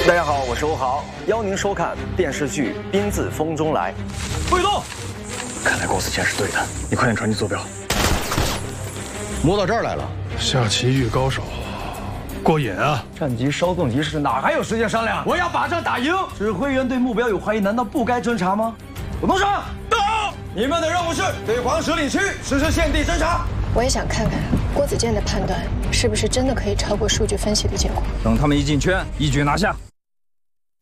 大家好，我是欧豪，邀您收看电视剧《宾自风中来》。 不许动！ 看来郭子健是对的，你快点传递坐标。 摸到这儿来了， 下棋遇高手，过瘾啊！ 战局稍纵即逝，哪还有时间商量？我要把仗打赢。指挥员对目标有怀疑，难道不该侦查吗？武东升，到！你们的任务是对黄石岭区实施现地侦查。 我也想看看郭子健的判断是不是真的可以超过数据分析的结果。 等他们一进圈，一举拿下。